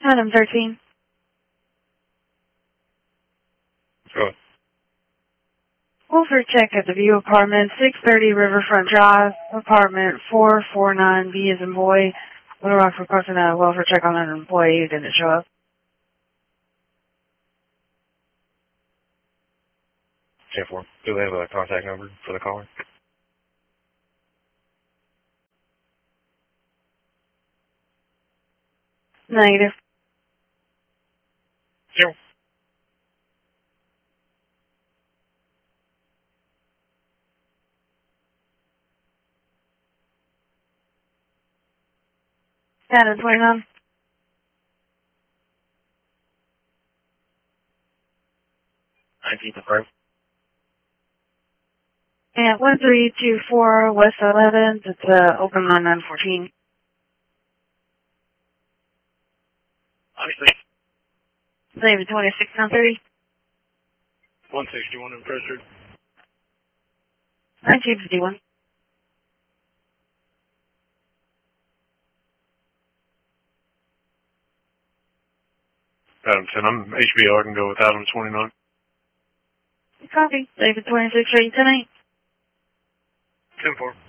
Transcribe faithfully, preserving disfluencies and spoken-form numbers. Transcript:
Item thirteen. Go. Welfare check at the View Apartment, six thirty Riverfront Drive, apartment four four nine, B as in boy. Little Rock requesting a welfare check on an employee who didn't show up. ten four. Do they have a contact number for the caller? Negative. Zero. Item twenty-nine. nineteenth of April. And one three two four West eleventh. It's uh, open line nine fourteen. Obviously. David twenty-six nine thirty. one sixty-one in pressure. nineteen fifty-one. Item ten. I'm H B R. I can go with item twenty-nine. Copy. David twenty-six eight ten eight. ten four.